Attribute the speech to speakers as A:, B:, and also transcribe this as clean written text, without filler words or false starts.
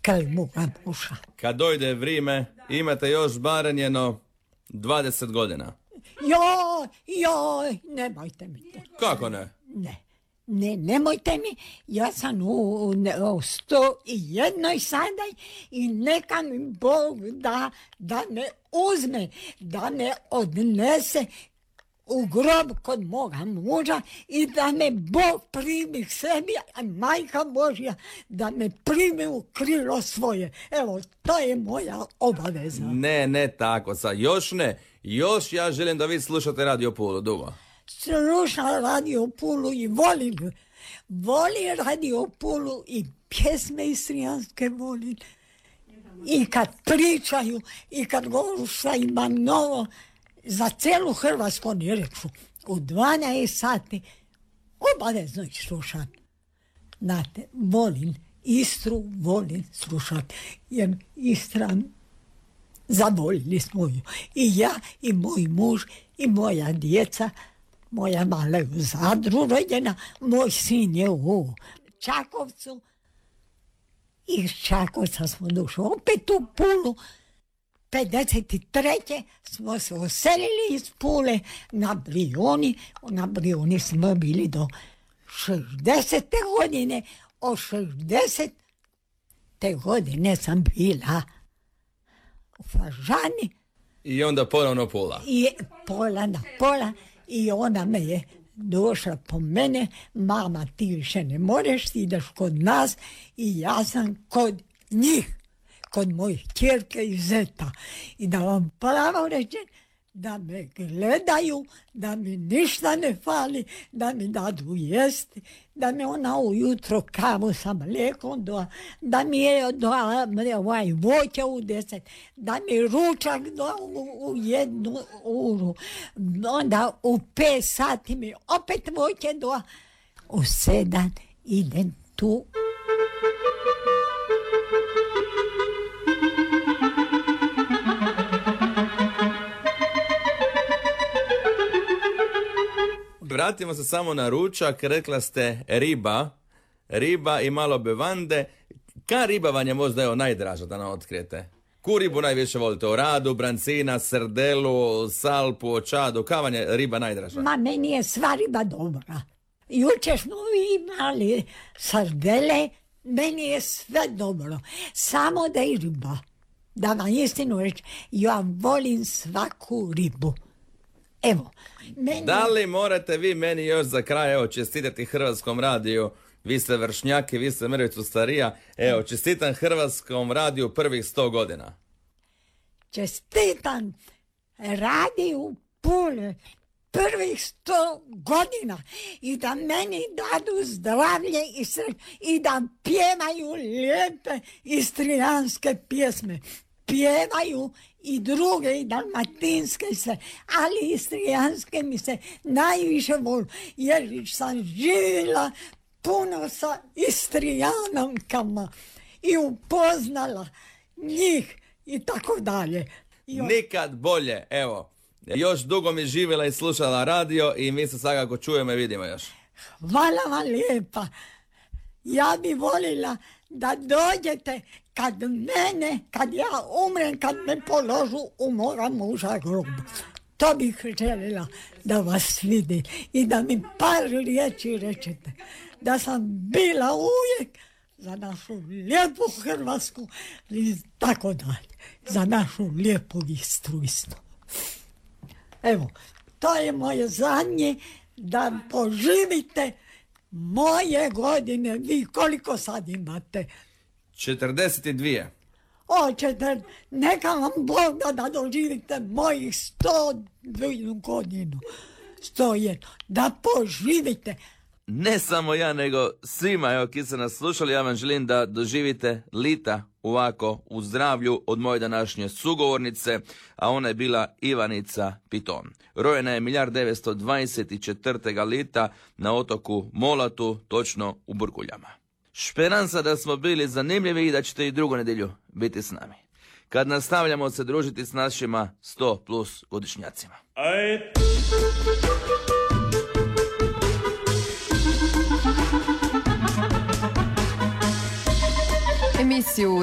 A: kraj moga muža.
B: Kad dojde vrijeme, imate još baranjeno 20 godina.
A: Joj, nemojte mi to.
B: Kako ne?
A: Ne, nemojte mi. Ja sam u 101 sada i neka mi Bog da me uzme, da me odnese u grob kod moga muža i da me Bog primi k sebi, a Majka Božja da me primi u krilo svoje. Evo, to je moja obaveza.
B: Ne tako sad. Još ne. Još ja želim da vi slušate Radio Pulu dugo.
A: Slušam Radio Pulu i volim Radio Pulu i pjesme istrijanske volim. I kad pričaju, i kad govoru šta ima novo, za cijelu Hrvatsku oni reču, u 12 sati obavezno ih slušam. Znate, volim Istru, volim slušati, jer Istra zavoljili smo ju. I ja, i moj muž, i moja djeca. Moja mala je u Zadru rođena, moj sin je u Čakovcu. Iz Čakovca smo došli opet u Pulu. 53. smo se oselili iz Pule na Brijuni. Na Brijuni smo bili do 60. godine. Od 60. godine sam bila u Fažani.
B: I onda ponovno Pula.
A: I pola na pola. I ona me je došla po mene, mama ti više ne možeš, ti ideš kod nas i ja sam kod njih, kod mojih kćerke i zeta. I da vam pravo rečem, da me gledaju, da mi ništa ne fali, da mi dadu jesti, da mi ona ujutro kavu sa mlijekom doa, da mi je doa voće u 10, da mi ručak doa u 1 uru, onda u 5 sati mi opet voće doa, u 7 idem tu.
B: Vratimo se samo na ručak, rekla ste riba i malo bevande. Ka riba vam je možda najdraža da nam otkrijete? Ku ribu najviše volite? Oradu, brancina, srdelu, salpu, očadu? Ka vam je riba najdraža?
A: Ma meni je sva riba dobra. Jučer smo imali sardele, meni je sve dobro. Samo da je riba. Da vam istinu reći, ja volim svaku ribu. Evo.
B: Da li morate vi meni još za kraj čestitati Hrvatskom radiju? Vi ste vršnjaki, vi ste mrvicu starija. Evo, čestitam Hrvatskom radiju prvih 100 godina.
A: Čestitam radiju Pule prvih 100 godina i da meni dadu zdravlje i sreću i da pjevaju lijepe istrijanske pjesme. Pjevaju i druge, i dalmatinske se, ali istrijanske mi se najviše volu, jer sam živjela puno sa Istrijankama i upoznala njih i tako dalje.
B: Nikad bolje, evo. Još dugo mi živjela i slušala radio i mi se svakako čujemo i vidimo još.
A: Hvala vam lijepa. Ja bi volila da dođete kad ja umrem, kad me položu u moga muža grob. To bih željela da vas vidi i da mi par riječi rečete. Da sam bila uvijek za našu lijepu Hrvatsku i tako dalje. Za našu lijepu Istru isto. Evo, to je moje zadnje, da poživite moje godine. Vi koliko sad imate?
B: 42.
A: Neka vam Bog da doživite mojih 102 godinu. 101. Da poživite.
B: Ne samo ja, nego svima, evo, ki ste nas slušali, ja vam želim da doživite lita ovako u zdravlju od moje današnje sugovornice, a ona je bila Ivanica Piton. Rojena je 1924. lita na otoku Molatu, točno u Burkuljama. Šperansa da smo bili zanimljivi i da ćete i drugu nedjelju biti s nami, kad nastavljamo se družiti s našima 100 plus godišnjacima.
C: Emisiju